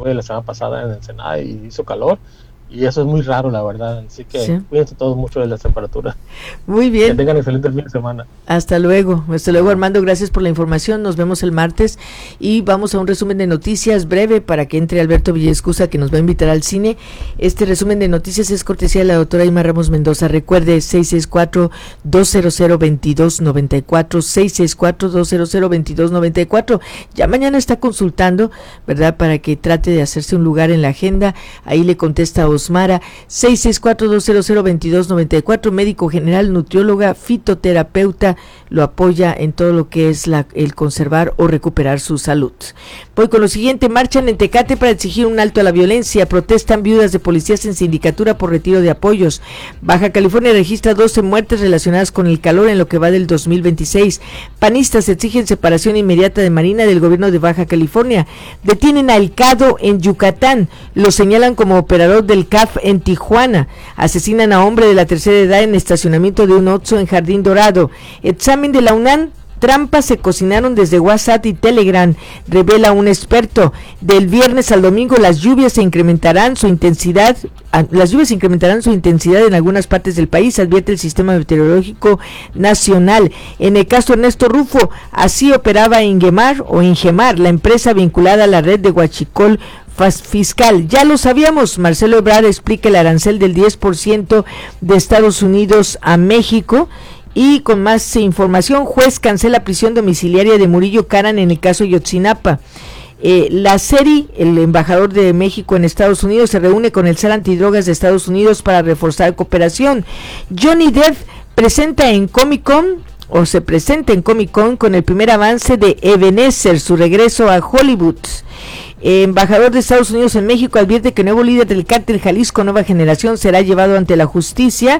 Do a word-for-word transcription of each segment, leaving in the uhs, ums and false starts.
fue la semana pasada en Ensenada y hizo calor. Y eso es muy raro, la verdad. Así que sí, cuídense todos mucho de las temperaturas. Muy bien. Que tengan excelente fin de semana. Hasta luego. Hasta luego, Armando. Gracias por la información. Nos vemos el martes. Y vamos a un resumen de noticias breve para que entre Alberto Villescusa, que nos va a invitar al cine. Este resumen de noticias es cortesía de la doctora Ima Ramos Mendoza. Recuerde, seis seis cuatro, dos cero cero, dos dos nueve cuatro, seis seis cuatro, dos cero cero, dos dos nueve cuatro. Ya mañana está consultando, ¿verdad? Para que trate de hacerse un lugar en la agenda. Ahí le contesta a Osmara, seis seis cuatro, dos cero cero, dos dos nueve cuatro, médico general, nutrióloga, fitoterapeuta, lo apoya en todo lo que es la, el conservar o recuperar su salud. Voy con lo siguiente. Marchan en Tecate para exigir un alto a la violencia, protestan viudas de policías en sindicatura por retiro de apoyos. Baja California registra doce muertes relacionadas con el calor en lo que va del dos mil veintiséis. Panistas exigen separación inmediata de Marina del gobierno de Baja California. Detienen a El Cado en Yucatán, lo señalan como operador del C A F en Tijuana. Asesinan a hombre de la tercera edad en estacionamiento de un Oxxo en Jardín Dorado. Examen de la UNAM, trampas se cocinaron desde WhatsApp y Telegram, revela un experto. Del viernes al domingo las lluvias se incrementarán su intensidad, las lluvias incrementarán su intensidad en algunas partes del país, advierte el Sistema Meteorológico Nacional. En el caso Ernesto Rufo, así operaba Ingemar o Ingemar, la empresa vinculada a la red de Huachicol fiscal. Ya lo sabíamos. Marcelo Ebrard explica el arancel del diez por ciento de Estados Unidos a México. Y con más información, juez cancela prisión domiciliaria de Murillo Karam en el caso Yotzinapa. Eh, la SERI, el embajador de México en Estados Unidos, se reúne con el C E R Antidrogas de Estados Unidos para reforzar cooperación. Johnny Depp presenta en Comic Con o se presenta en Comic Con con el primer avance de Ebenezer, su regreso a Hollywood. Eh, embajador de Estados Unidos en México advierte que el nuevo líder del cártel Jalisco Nueva Generación será llevado ante la justicia.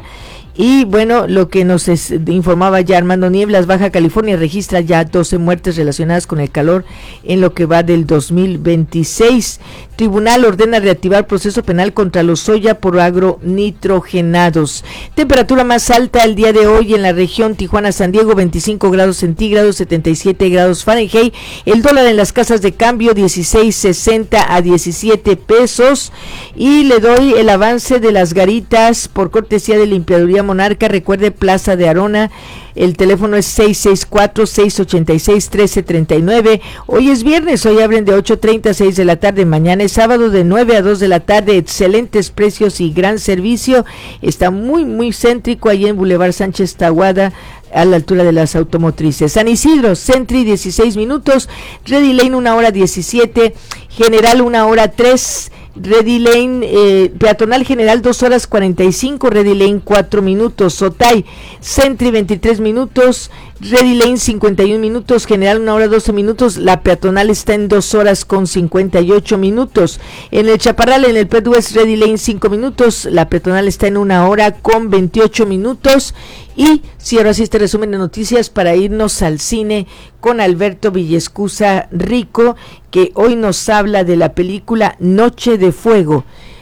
Y bueno, lo que nos es, informaba ya Armando Nieblas, Baja California registra ya doce muertes relacionadas con el calor en lo que va del dos mil veintiséis. Tribunal ordena reactivar proceso penal contra los soya por agronitrogenados. Temperatura más alta el día de hoy en la región Tijuana-San Diego, veinticinco grados centígrados, setenta y siete grados Fahrenheit. El dólar en las casas de cambio, dieciséis sesenta a diecisiete pesos. Y le doy el avance de las garitas por cortesía de Limpiaduría Monarca. Recuerde, Plaza de Arona, el teléfono es seis seis cuatro, seis ocho seis, uno tres tres nueve. Hoy es viernes, hoy abren de ocho treinta a seis de la tarde, mañana es sábado de nueve a dos de la tarde. Excelentes precios y gran servicio. Está muy muy céntrico ahí en Boulevard Sánchez Tahuada, a la altura de las automotrices. San Isidro, Sentry dieciséis minutos, Ready Lane una hora diecisiete, General una hora tres, Ready Lane, eh, Peatonal General dos horas cuarenta y cinco, Ready Lane cuatro minutos, Otay, Sentry veintitrés minutos, Ready Lane cincuenta y un minutos, General una hora doce minutos, la Peatonal está en dos horas con cincuenta y ocho minutos. En el Chaparral, en el Pet West, Ready Lane cinco minutos, la Peatonal está en una hora con veintiocho minutos. Y cierro así este resumen de noticias para irnos al cine con Alberto Villescusa Rico, que hoy nos habla de la película Noche de Fuego.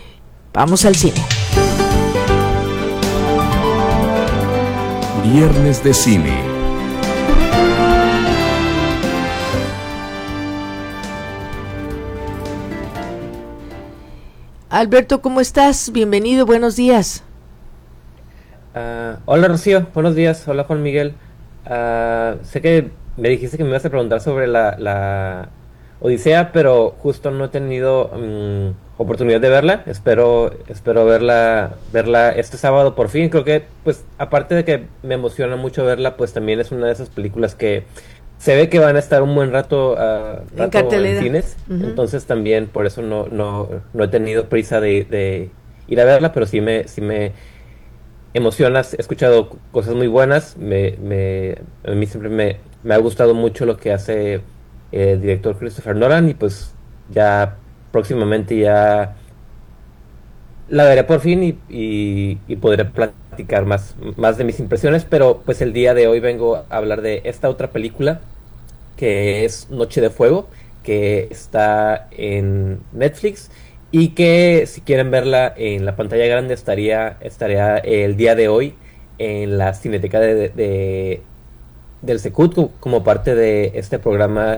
Vamos al cine. Viernes de cine. Alberto, ¿cómo estás? Bienvenido, buenos días. Uh, hola Rocío, buenos días. Hola Juan Miguel. Uh, sé que me dijiste que me ibas a preguntar sobre la, la Odisea, pero justo no he tenido um, oportunidad de verla. Espero espero verla verla este sábado por fin. Creo que, pues, aparte de que me emociona mucho verla, pues también es una de esas películas que se ve que van a estar un buen rato, uh, rato en, en cines. Uh-huh. Entonces también por eso no no no he tenido prisa de, de ir a verla, pero sí me sí me emocionas. He escuchado cosas muy buenas. Me, me, a mí siempre me, me ha gustado mucho lo que hace el director Christopher Nolan, y pues ya próximamente ya la veré por fin y, y, y podré platicar más, más de mis impresiones. Pero pues el día de hoy vengo a hablar de esta otra película que es Noche de Fuego, que está en Netflix, y que si quieren verla en la pantalla grande estaría estaría el día de hoy en la Cineteca de, de, del Secut, como parte de este programa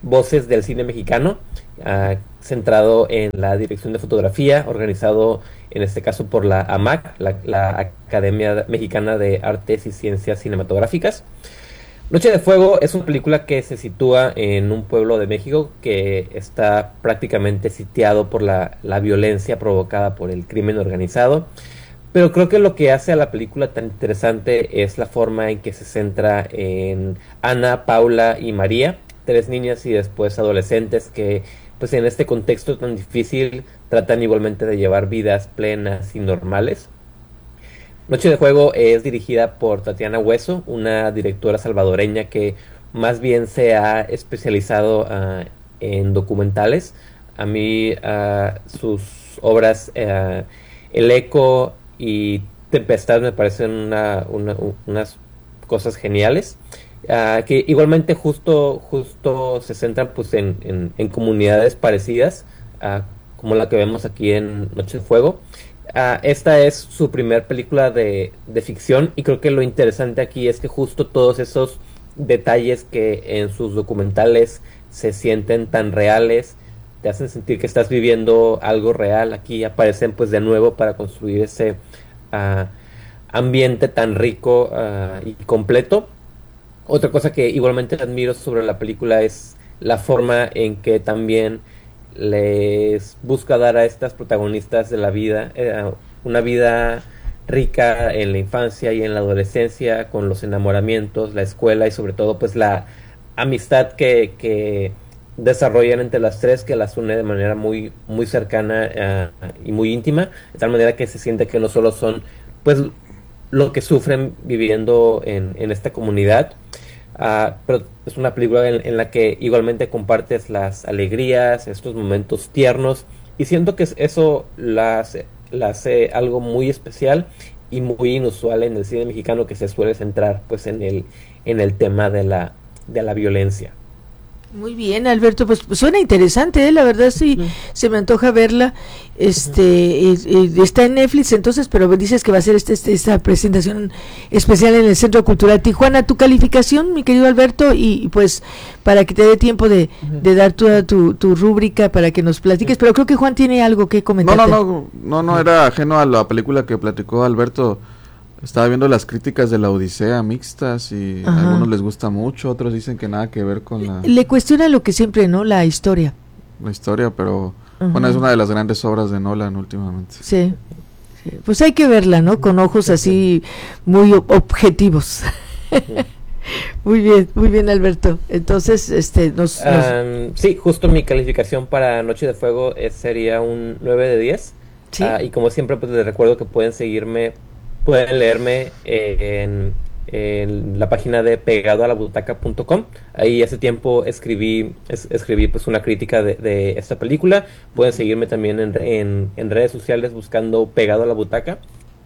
voces del cine mexicano, uh, centrado en la dirección de fotografía, organizado en este caso por la A M A C, la, la Academia Mexicana de Artes y Ciencias Cinematográficas. Noche de Fuego es una película que se sitúa en un pueblo de México que está prácticamente sitiado por la, la violencia provocada por el crimen organizado. Pero creo que lo que hace a la película tan interesante es la forma en que se centra en Ana, Paula y María, tres niñas y después adolescentes que, pues en este contexto tan difícil, tratan igualmente de llevar vidas plenas y normales. Noche de Fuego es dirigida por Tatiana Hueso, una directora salvadoreña que más bien se ha especializado uh, en documentales. A mí uh, sus obras uh, El Eco y Tempestad me parecen una, una, unas cosas geniales, uh, que igualmente justo, justo se centran pues en, en, en comunidades parecidas, uh, como la que vemos aquí en Noche de Fuego. Uh, esta es su primer película de, de ficción, y creo que lo interesante aquí es que justo todos esos detalles que en sus documentales se sienten tan reales, te hacen sentir que estás viviendo algo real, aquí aparecen pues de nuevo para construir ese uh, ambiente tan rico uh, y completo. Otra cosa que igualmente admiro sobre la película es la forma en que también les busca dar a estas protagonistas de la vida eh, una vida rica en la infancia y en la adolescencia, con los enamoramientos, la escuela y sobre todo pues la amistad que, que desarrollan entre las tres, que las une de manera muy, muy cercana uh, y muy íntima, de tal manera que se siente que no solo son pues lo que sufren viviendo en, en esta comunidad, Uh, pero es una película en, en la que igualmente compartes las alegrías, estos momentos tiernos, y siento que eso la hace, la hace algo muy especial y muy inusual en el cine mexicano, que se suele centrar pues en el, en el tema de la, de la violencia. Muy bien, Alberto, pues, pues suena interesante, ¿eh? La verdad sí, uh-huh. se me antoja verla. Este uh-huh. eh, eh, está en Netflix, entonces, pero dices que va a ser este, este, esta presentación especial en el Centro Cultural Tijuana. Tu calificación, mi querido Alberto, y, y pues para que te dé tiempo de, uh-huh. de dar toda tu, tu rúbrica para que nos platiques, uh-huh. pero creo que Juan tiene algo que comentar. No, no, no, no, no era ajeno a la película que platicó Alberto. Estaba viendo las críticas de la Odisea mixtas y Ajá. a algunos les gusta mucho, otros dicen que nada que ver con la... Le cuestiona lo que siempre, ¿no? La historia. La historia, pero Ajá. bueno, es una de las grandes obras de Nolan últimamente. Sí, sí. Pues hay que verla, ¿no? Con ojos así muy objetivos. Muy bien, muy bien, Alberto. Entonces, este, nos... Um, nos... Sí, justo mi calificación para Noche de Fuego es, sería un nueve de diez. ¿Sí? Uh, y como siempre, pues les recuerdo que pueden seguirme... Pueden leerme eh, en, en la página de pegado a la butaca punto com. Ahí hace tiempo escribí es, escribí pues una crítica de, de esta película. Pueden seguirme también en, en, en redes sociales buscando Pegado a la Butaca,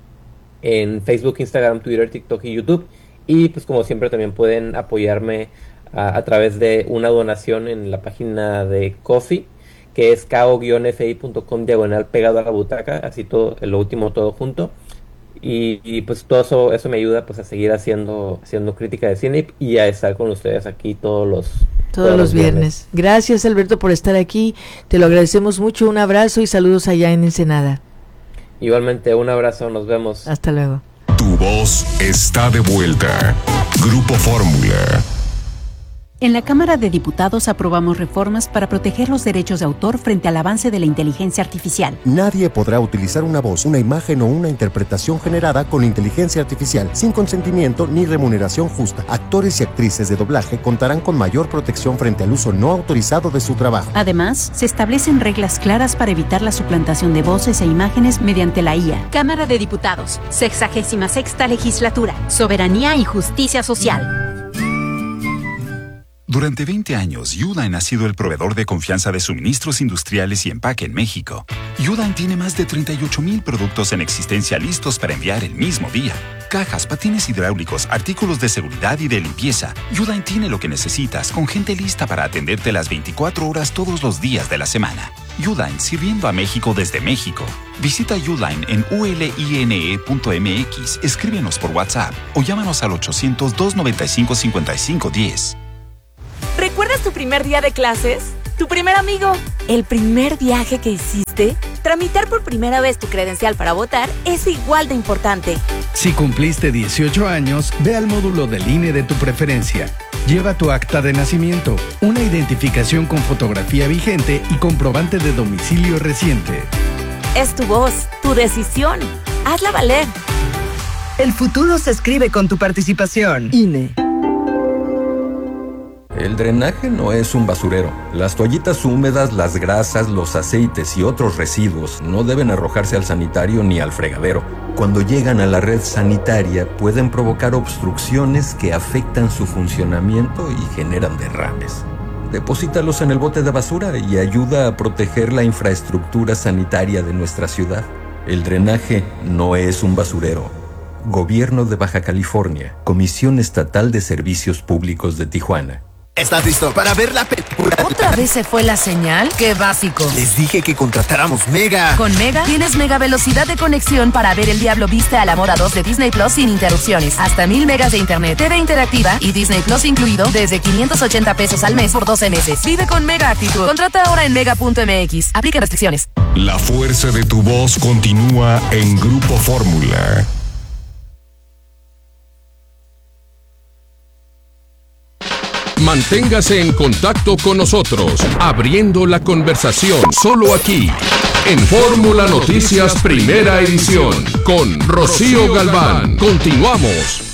en Facebook, Instagram, Twitter, TikTok y YouTube. Y pues como siempre también pueden apoyarme a, a través de una donación en la página de Ko-fi, que es ko-fi punto com diagonal Pegado a la Butaca, así todo, lo último todo junto. Y, y pues todo eso, eso me ayuda pues a seguir haciendo haciendo crítica de cine y a estar con ustedes aquí todos los todos, todos los viernes. viernes. Gracias, Alberto, por estar aquí. Te lo agradecemos mucho. Un abrazo y saludos allá en Ensenada. Igualmente, un abrazo. Nos vemos. Hasta luego. Tu voz está de vuelta. Grupo Fórmula. En la Cámara de Diputados aprobamos reformas para proteger los derechos de autor frente al avance de la inteligencia artificial. Nadie podrá utilizar una voz, una imagen o una interpretación generada con inteligencia artificial sin consentimiento ni remuneración justa. Actores y actrices de doblaje contarán con mayor protección frente al uso no autorizado de su trabajo. Además, se establecen reglas claras para evitar la suplantación de voces e imágenes mediante la I A. Cámara de Diputados, sexagésima sexta legislatura, soberanía y justicia social. Durante veinte años, Uline ha sido el proveedor de confianza de suministros industriales y empaque en México. Uline tiene más de treinta y ocho mil productos en existencia listos para enviar el mismo día. Cajas, patines hidráulicos, artículos de seguridad y de limpieza. Uline tiene lo que necesitas, con gente lista para atenderte las veinticuatro horas todos los días de la semana. Uline, sirviendo a México desde México. Visita Uline en u l i n e punto m x, escríbenos por WhatsApp o llámanos al ochocientos, dos noventa y cinco, cincuenta y cinco diez. ¿Recuerdas ¿Recuerdas tu primer día de clases? ¿Tu primer amigo? ¿El primer viaje que hiciste? Tramitar por primera vez tu credencial para votar es igual de importante. Si cumpliste dieciocho años, ve al módulo del I N E de tu preferencia. Lleva tu acta de nacimiento, una identificación con fotografía vigente y comprobante de domicilio reciente. Es tu voz, tu decisión. Hazla valer. El futuro se escribe con tu participación. I N E. El drenaje no es un basurero. Las toallitas húmedas, las grasas, los aceites y otros residuos no deben arrojarse al sanitario ni al fregadero. Cuando llegan a la red sanitaria pueden provocar obstrucciones que afectan su funcionamiento y generan derrames. Deposítalos en el bote de basura y ayuda a proteger la infraestructura sanitaria de nuestra ciudad. El drenaje no es un basurero. Gobierno de Baja California, Comisión Estatal de Servicios Públicos de Tijuana. ¿Estás listo para ver la película? ¿Otra vez se fue la señal? ¡Qué básico! Les dije que contratáramos Mega. Con Mega tienes mega velocidad de conexión para ver El Diablo Viste a la Moda dos de Disney Plus sin interrupciones. Hasta mil megas de internet, T V interactiva y Disney Plus incluido desde quinientos ochenta pesos al mes por doce meses. Vive con Mega actitud. Contrata ahora en mega punto m x. Aplica restricciones. La fuerza de tu voz continúa en Grupo Fórmula. Manténgase en contacto con nosotros, abriendo la conversación solo aquí, en Fórmula Noticias Primera Edición, con Rocío Galván. Continuamos.